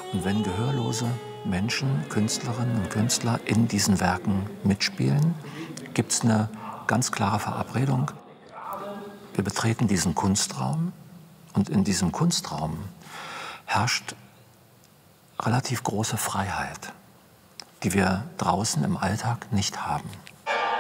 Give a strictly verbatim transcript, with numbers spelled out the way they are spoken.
Und wenn gehörlose Menschen, Künstlerinnen und Künstler in diesen Werken mitspielen, gibt es eine ganz klare Verabredung. Wir betreten diesen Kunstraum und in diesem Kunstraum herrscht relativ große Freiheit, die wir draußen im Alltag nicht haben.